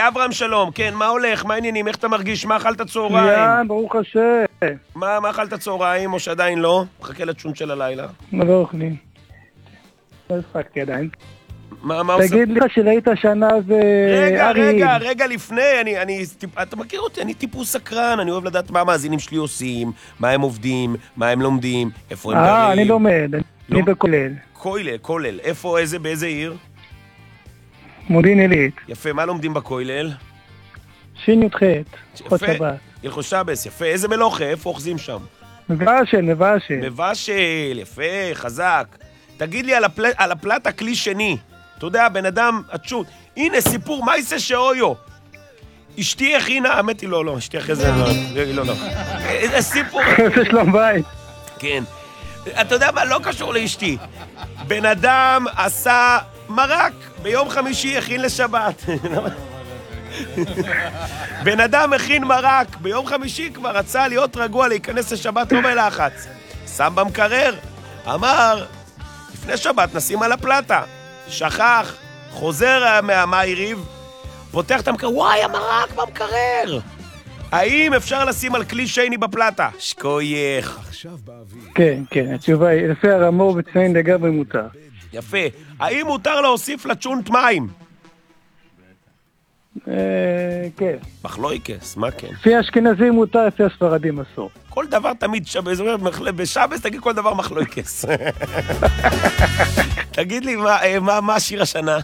אברהם שלום, כן, מה הולך? מה העניינים? איך אתה מרגיש? מה אכלת צהריים? ברוך השם. מה אכלת צהריים, או שעדיין לא? מחכה לצ'ון של הלילה. לא אוכלים. לא הספקתי עדיין. מה עושה? תגיד לי שראית שנה וארי. רגע לפני, אתה מכיר אותי, אני טיפוס סקרן, אני אוהב לדעת מה המאזינים שלי עושים, מה הם עובדים, מה הם לומדים, איפה הם גרים. אני לומד, אני בכולל. כולל, באיזה עיר? מודיעין עילית. יפה, מה לומדים בכולל? שי"ח, הלכות יפה, שבת. הלכות שבס, יפה, איזה מלוכה, איפה אוחזים שם? מבשל. יפה, חזק. תגיד לי על הפלטה כלי שני, אתה יודע, בן אדם, התשות, הנה סיפור, מה יעשה שאויו? אשתי הכינה, האמת היא לא, אשתי הכי זה, לא. איזה סיפור. איזה שלום בית. כן. אתה יודע מה, לא קשור לאשתי. בן אדם עשה מרק, ביום חמישי הכין לשבת. בן אדם הכין מרק, ביום חמישי כבר רצה להיות רגוע, להיכנס לשבת, לא בלחץ. שם במקרר, אמר, לפני שבת נשים על הפלטה. שכח, חוזר מהעיריב, פותח את המקרר, וואי, המרק במקרר. האם אפשר לשים על כלי שני בפלטה? שקוייך. כן, התשובה היא, לפי הרמור וצנין לגמרי מותר. יפה. האם מותר להוסיף לצ'ונט מים? כן. מחלויקס, מה כן? לפי אשכנזים מותר, לפי הספרדים אסור. כל דבר תמיד בשבס, תגיד כל דבר מחלויקס. תגיד לי, מה השיר השנה?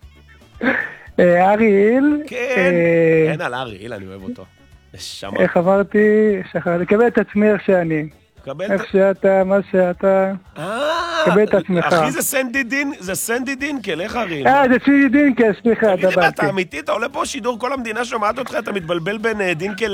אריאל. כן, על אריאל, אני אוהב אותו. איך עברתי? לקבל את עצמי איך שאני. איך שאתה, מה שאתה. קבל את עצמך. אחי, זה סנדי דינקל, איך אריאל? זה סנדי דינקל, סליחה, תגיד לי, אתה אמיתי? אתה עולה פה שידור, כל המדינה שומעת אותך, אתה מתבלבל בין דינקל